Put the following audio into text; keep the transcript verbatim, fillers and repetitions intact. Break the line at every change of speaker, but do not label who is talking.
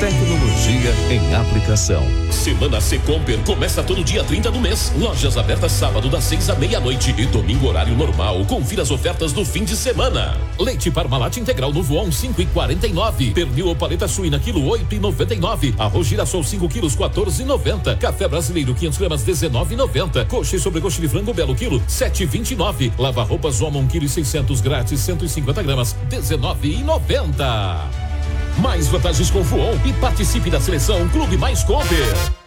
Tecnologia em aplicação.
Semana Secomper começa todo dia trinta do mês. Lojas abertas sábado das seis à meia-noite e domingo horário normal. Confira as ofertas do fim de semana. Leite Parmalat integral no Voon cinco e quarenta e nove. Pernil ou paleta suína quilo oito e noventa e nove. Arroz girassol cinco quilos quatorze e noventa. Café brasileiro quinhentos gramas dezenove e noventa. Coxa e sobrecoxa de frango belo quilo sete e vinte e nove. Lava roupas Omo um quilo e seiscentos grátis cento e cinquenta gramas dezenove e noventa. Mais vantagens com o Voon e participe da seleção Clube Mais Compre.